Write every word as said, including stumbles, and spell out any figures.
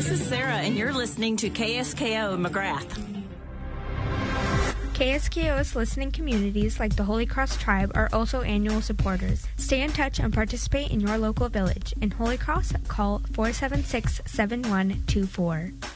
this is Sarah, and you're listening to K S K O McGrath. K S K O's listening communities like the Holy Cross Tribe are also annual supporters. Stay in touch and participate in your local village. In Holy Cross, call four seven six, seven one two four.